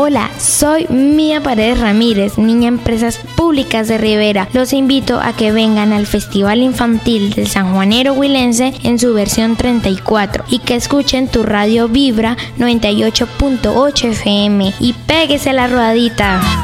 Hola, soy Mía Paredes Ramírez, niña Empresas Públicas de Rivera. Los invito a que vengan al Festival Infantil del Sanjuanero Huilense en su versión 34 y que escuchen tu radio Vibra 98.8 FM y péguese la rodadita.